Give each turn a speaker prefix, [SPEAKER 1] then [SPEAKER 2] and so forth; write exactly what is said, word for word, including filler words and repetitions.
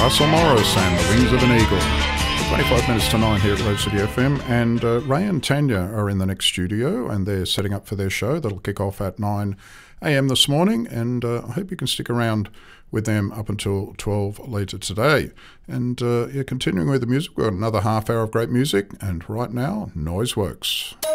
[SPEAKER 1] Russell Morris and The Wings of an Eagle. twenty-five minutes to nine here at Rave City F M, and uh, Ray and Tanya are in the next studio and they're setting up for their show that'll kick off at nine a.m. this morning, and uh, I hope you can stick around with them up until twelve later today. And uh, yeah, continuing with the music, we've got another half hour of great music, and right now, Noiseworks.